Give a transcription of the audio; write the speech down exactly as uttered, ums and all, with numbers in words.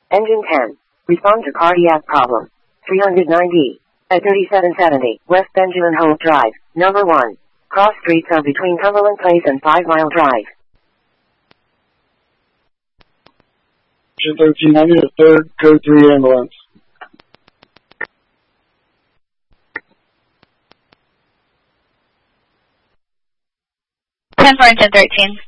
Engine ten. Respond to cardiac problem. three ninety. At thirty-seven seventy, West Benjamin Hope Drive, number one. Cross streets are between Cumberland Place and Five Mile Drive. Engine thirteen ninety to third, code three ambulance. ten for engine thirteen.